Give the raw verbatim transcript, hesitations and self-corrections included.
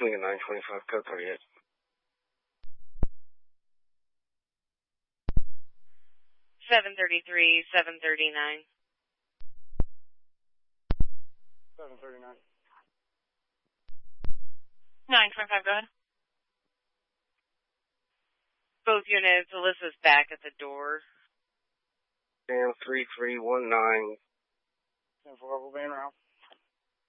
Swing at nine twenty-five, code thirty-eight. seven thirty-three, seven thirty-nine. seven thirty-nine. nine twenty-five, go ahead. Both units, Alyssa's back at the door. Sam three three one nine. ten four, we'll be in route.